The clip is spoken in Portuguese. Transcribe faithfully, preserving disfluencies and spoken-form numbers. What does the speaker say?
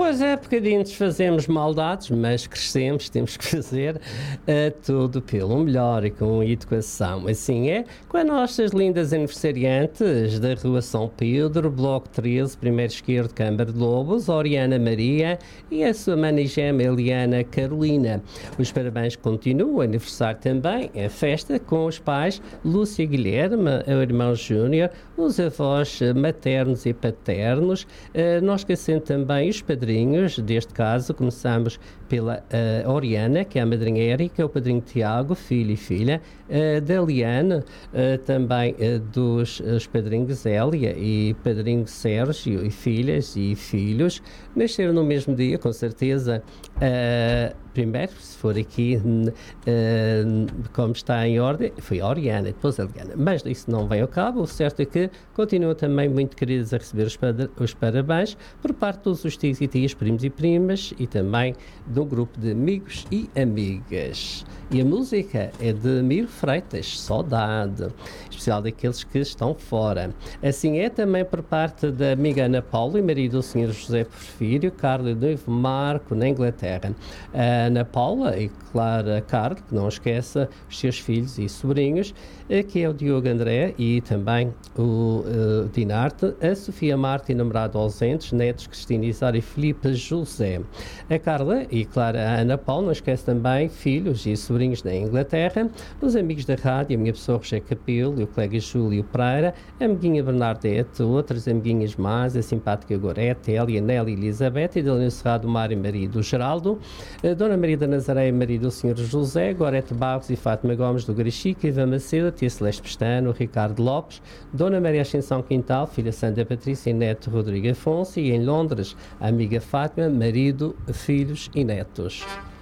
Pois é, bocadinhos fazemos maldades, mas crescemos, temos que fazer uh, tudo pelo melhor e com educação. Assim é, com as nossas lindas aniversariantes da Rua São Pedro, Bloco treze, primeiro esquerdo, Câmara de Lobos, Oriana Maria e a sua manigema Eliana Carolina. Os parabéns continuam, aniversário também, é festa com os pais Lúcia Guilherme, o irmão Júnior, os avós maternos e paternos, uh, nós esquecendo também os padrinhos. Deste caso, começamos pela uh, Oriana, que é a madrinha Érica, o padrinho Tiago, filho e filha, uh, da Liane, uh, também uh, dos os padrinhos Zélia e padrinho Sérgio, e filhas e filhos, nasceram no mesmo dia, com certeza. Uh, primeiro, se for aqui, uh, como está em ordem, foi a Oriana, depois a Liana, mas isso não vem ao cabo. O certo é que continuam também muito queridos a receber os, os parabéns por parte de todos os tios e tias, primos e primas, e também de um grupo de amigos e amigas. E a música é de Miro Freitas, Saudade, especial daqueles que estão fora. Assim é também por parte da amiga Ana Paula e marido do senhor José Porfírio, Carlos e noivo Marco, na Inglaterra. A Ana Paula e Clara Carlos, que não esqueça os seus filhos e sobrinhos, que é o Diogo André e também o uh, Dinarte, a Sofia Marta e namorado ausentes, netos Cristina Isara e Filipe José. A Carla e Clara a Ana Paula, não esquece também filhos e sobrinhos na Inglaterra, os amigos da rádio, a minha pessoa Roger Capelo e o colega Júlio Pereira, a amiguinha Bernadette, outras amiguinhas mais, a simpática Gorete, Elia, Nelly, Elizabeth e Delina Serrado, Mário, marido Geraldo, a Dona Maria da Nazaré, marido do senhor José, Gorete Barros e Fátima Gomes do Graxica, Ivan Macedo, tia Celeste Pestano, Ricardo Lopes, Dona Maria Ascensão Quintal, filha Sandra Patrícia e neto Rodrigo Afonso, e em Londres, a amiga Fátima, marido, filhos e netos.